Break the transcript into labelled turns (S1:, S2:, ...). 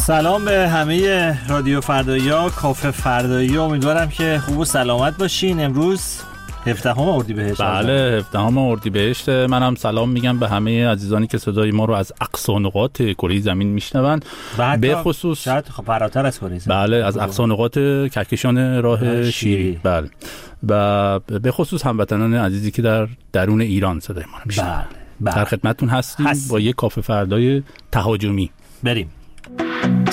S1: سلام به همه رادیو فردایی‌ها، کافه فردایی. امیدوارم که خوب و سلامت باشین. امروز 17 اردیبهشت.
S2: بله 17 اردیبهشت. منم سلام میگم به همه عزیزانی که صدای ما رو از اقصا نقاط کره زمین میشنون،
S1: به خصوص شاید فراتر از کره زمین.
S2: بله از اقصا نقاط کهکشان راه شیری. بله و به خصوص هموطنان عزیزی که در درون ایران صدای ما رو میشنون.
S1: بله.
S2: در خدمتتون هستیم با یک کافه فردای تهاجمی.
S1: بریم.